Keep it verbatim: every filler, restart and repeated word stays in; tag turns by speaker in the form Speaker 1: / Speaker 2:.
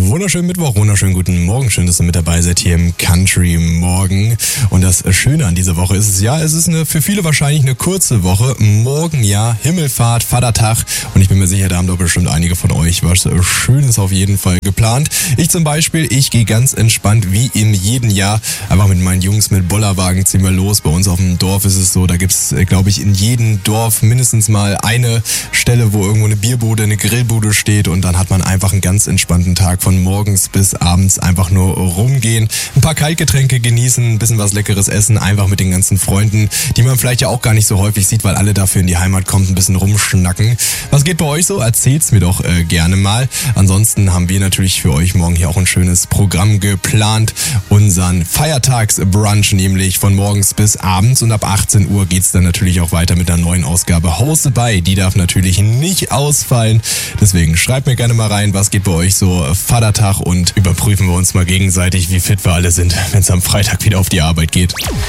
Speaker 1: Wunderschönen Mittwoch, wunderschönen guten Morgen. Schön, dass ihr mit dabei seid hier im Country Morgen. Und das Schöne an dieser Woche ist es, ja, es ist eine, für viele wahrscheinlich eine kurze Woche. Morgen, ja, Himmelfahrt, Vatertag. Und ich bin mir sicher, da haben doch bestimmt einige von euch was Schönes auf jeden Fall geplant. Ich zum Beispiel, ich gehe ganz entspannt wie in jedem Jahr einfach mit meinen Jungs mit Bollerwagen ziehen wir los. Bei uns auf dem Dorf ist es so, da gibt's, glaube ich, in jedem Dorf mindestens mal eine Stelle, wo irgendwo eine Bierbude, eine Grillbude steht und dann hat man einfach einen ganz entspannten Tag von morgens bis abends einfach nur rumgehen, ein paar Kaltgetränke genießen, ein bisschen was Leckeres essen, einfach mit den ganzen Freunden, die man vielleicht ja auch gar nicht so häufig sieht, weil alle dafür in die Heimat kommen, ein bisschen rumschnacken. Was geht bei euch so? Erzählt's mir doch äh, gerne mal. Ansonsten haben wir natürlich für euch morgen hier auch ein schönes Programm geplant, unseren Feiertagsbrunch, nämlich von morgens bis abends und ab achtzehn Uhr geht's dann natürlich auch weiter mit einer neuen Ausgabe Hause bei. Die darf natürlich nicht ausfallen. Deswegen schreibt mir gerne mal rein, was geht bei euch so Vatertag und überprüfen wir uns mal gegenseitig, wie fit wir alle sind, wenn es am Freitag wieder auf die Arbeit geht.